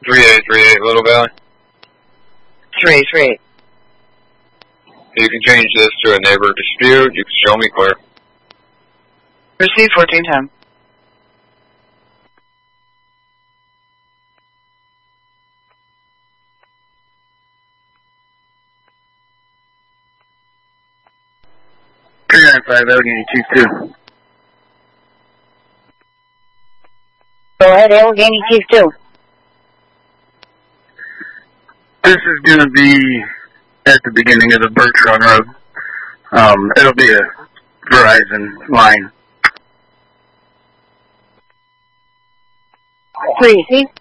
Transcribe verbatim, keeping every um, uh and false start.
three eight three eight, Little Valley. three eight three eight. You can change this to a neighbor dispute. You can show me clear. Receive fourteen ten. three nine five, Allegheny Chief two. Go ahead, Allegheny Chief two. This is going to be at the beginning of the Birch Run Road. Um, it'll be a Verizon line. Please, see?